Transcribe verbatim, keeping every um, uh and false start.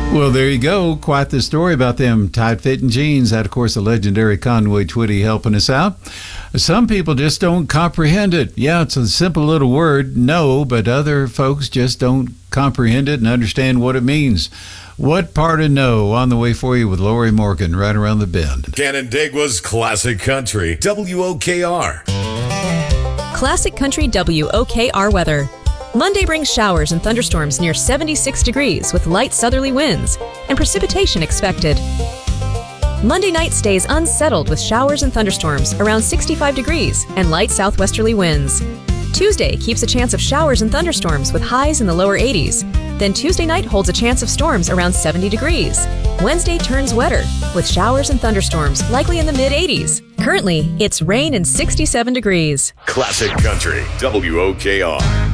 Well, there you go. Quite the story about them tight-fitting jeans. That, of course, the legendary Conway Twitty helping us out. Some people just don't comprehend it. Yeah, it's a simple little word, no, but other folks just don't comprehend it and understand what it means. What part of no? On the way for you with Lori Morgan right around the bend. Canandaigua's Classic Country, W O K R. Classic Country W O K R weather. Monday brings showers and thunderstorms near seventy-six degrees with light southerly winds and precipitation expected. Monday night stays unsettled with showers and thunderstorms around sixty-five degrees and light southwesterly winds. Tuesday keeps a chance of showers and thunderstorms with highs in the lower eighties. Then Tuesday night holds a chance of storms around seventy degrees. Wednesday turns wetter with showers and thunderstorms likely in the mid-eighties. Currently, it's rain and sixty-seven degrees. Classic Country, W O K R.